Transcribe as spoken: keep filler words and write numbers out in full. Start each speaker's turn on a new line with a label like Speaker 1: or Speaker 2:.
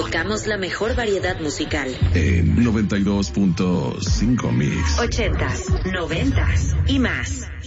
Speaker 1: Buscamos la mejor variedad musical.
Speaker 2: En noventa y dos punto cinco Mix.
Speaker 1: Ochentas, noventas y más.